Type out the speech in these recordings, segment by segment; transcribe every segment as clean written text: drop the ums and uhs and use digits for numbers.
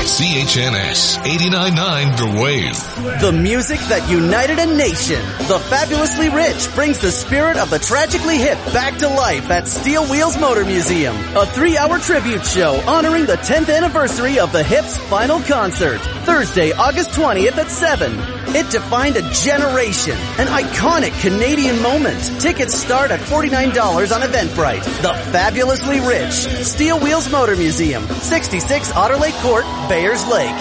CHNS 89.9 The Wave. The music that united a nation. The Fabulously Rich brings the spirit of the Tragically Hip back to life at Steel Wheels Motor Museum. A 3-hour tribute show honoring the 10th anniversary of the Hip's final concert. Thursday, August 20th at 7. It defined a generation. An iconic Canadian moment. Tickets start at $49 on Eventbrite. The Fabulously Rich. Steel Wheels Motor Museum. 66 Otter Lake Court, Bayers Lake.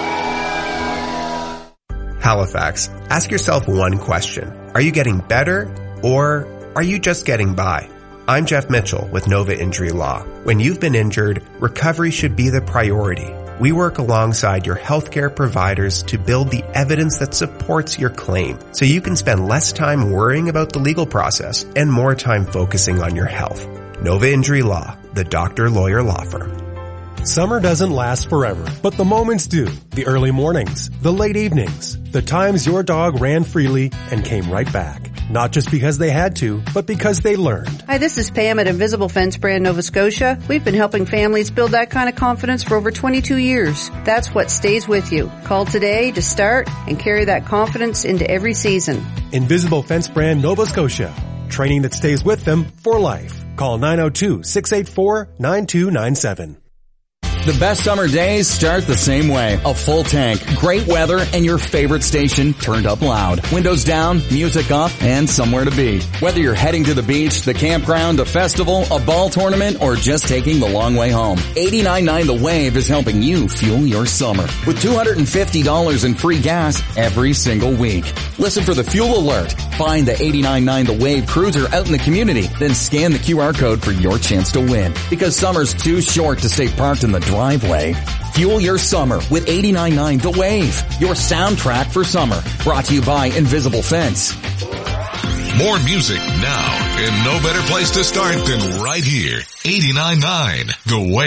Halifax, ask yourself one question. Are you getting better or are you just getting by? I'm Jeff Mitchell with Nova Injury Law. When you've been injured, recovery should be the priority. We work alongside your healthcare providers to build the evidence that supports your claim so you can spend less time worrying about the legal process and more time focusing on your health. Nova Injury Law, the doctor-lawyer law firm. Summer doesn't last forever, but the moments do. The early mornings, the late evenings, the times your dog ran freely and came right back. Not just because they had to, but because they learned. Hi, this is Pam at Invisible Fence Brand Nova Scotia. We've been helping families build that kind of confidence for over 22 years. That's what stays with you. Call today to start and carry that confidence into every season. Invisible Fence Brand Nova Scotia. Training that stays with them for life. Call 902-684-9297. The best summer days start the same way. A full tank, great weather, and your favorite station turned up loud. Windows down, music up, and somewhere to be. Whether you're heading to the beach, the campground, a festival, a ball tournament, or just taking the long way home, 89.9 The Wave is helping you fuel your summer with $250 in free gas every single week. Listen for the fuel alert. Find the 89.9 The Wave cruiser out in the community, then scan the QR code for your chance to win. Because summer's too short to stay parked in the driveway. Fuel your summer with 89.9 The Wave, your soundtrack for summer. Brought to you by Invisible Fence. More music now, and no better place to start than right here. 89.9 The Wave.